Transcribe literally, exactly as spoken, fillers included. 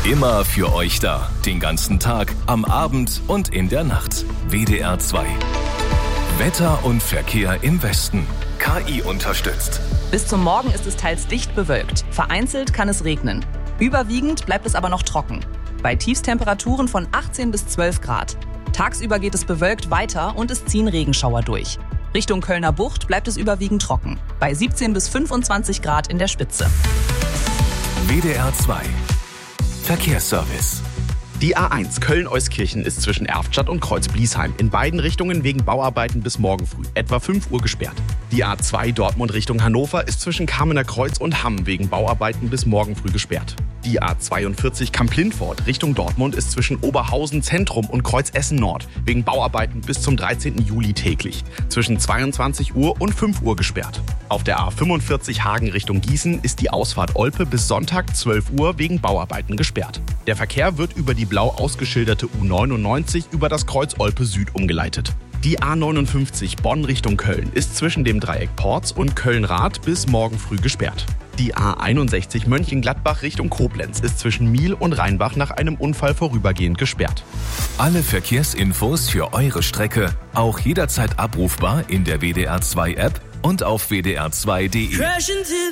Immer für euch da. Den ganzen Tag, am Abend und in der Nacht. W D R zwei. Wetter und Verkehr im Westen. K I unterstützt. Bis zum Morgen ist es teils dicht bewölkt. Vereinzelt kann es regnen. Überwiegend bleibt es aber noch trocken. Bei Tiefstemperaturen von achtzehn bis zwölf Grad. Tagsüber geht es bewölkt weiter und es ziehen Regenschauer durch. Richtung Kölner Bucht bleibt es überwiegend trocken. Bei siebzehn bis fünfundzwanzig Grad in der Spitze. W D R zwei. Verkehrsservice. Die A eins Köln-Euskirchen ist zwischen Erftstadt und Kreuz-Bliesheim in beiden Richtungen wegen Bauarbeiten bis morgen früh, etwa fünf Uhr gesperrt. Die A zwei Dortmund Richtung Hannover ist zwischen Kamener Kreuz und Hamm wegen Bauarbeiten bis morgen früh gesperrt. Die A zweiundvierzig Kamp-Lindfort Richtung Dortmund ist zwischen Oberhausen Zentrum und Kreuz-Essen Nord wegen Bauarbeiten bis zum dreizehnten Juli täglich, zwischen zweiundzwanzig Uhr und fünf Uhr gesperrt. Auf der A fünfundvierzig Hagen Richtung Gießen ist die Ausfahrt Olpe bis Sonntag zwölf Uhr wegen Bauarbeiten gesperrt. Der Verkehr wird über die blau ausgeschilderte U neunundneunzig über das Kreuz Olpe Süd umgeleitet. Die A neunundfünfzig Bonn Richtung Köln ist zwischen dem Dreieck Porz und Köln-Rath bis morgen früh gesperrt. Die A einundsechzig Mönchengladbach Richtung Koblenz ist zwischen Miel und Rheinbach nach einem Unfall vorübergehend gesperrt. Alle Verkehrsinfos für eure Strecke auch jederzeit abrufbar in der W D R zwei App und auf W D R zwei punkt D E.